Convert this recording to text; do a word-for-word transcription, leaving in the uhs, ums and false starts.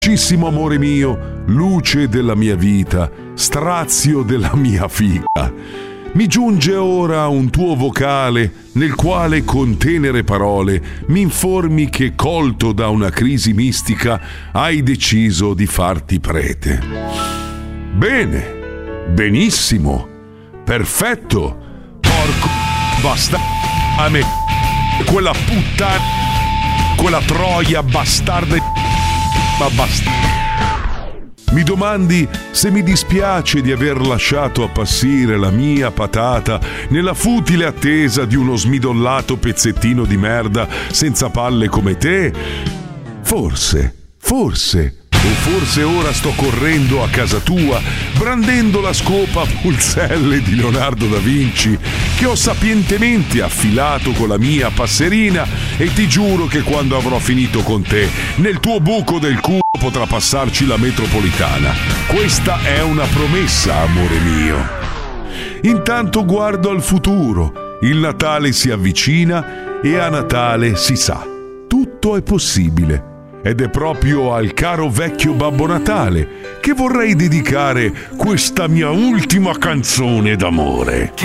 Dolcissimo amore mio, luce della mia vita, strazio della mia figa. Mi giunge ora un tuo vocale nel quale con tenere parole mi informi che, colto da una crisi mistica, hai deciso di farti prete. Bene, benissimo, perfetto, porco bastardo, a me, quella puttana, quella troia bastarda, ma basta. Mi domandi se mi dispiace di aver lasciato appassire la mia patata nella futile attesa di uno smidollato pezzettino di merda senza palle come te? Forse, forse, o forse ora sto correndo a casa tua, brandendo la scopa a pulzelle di Leonardo da Vinci, che ho sapientemente affilato con la mia passerina, e ti giuro che quando avrò finito con te, nel tuo buco del culo potrà passarci la metropolitana. Questa è una promessa, amore mio. Intanto guardo al futuro. Il Natale si avvicina e a Natale, si sa, tutto è possibile. Ed è proprio al caro vecchio Babbo Natale che vorrei dedicare questa mia ultima canzone d'amore.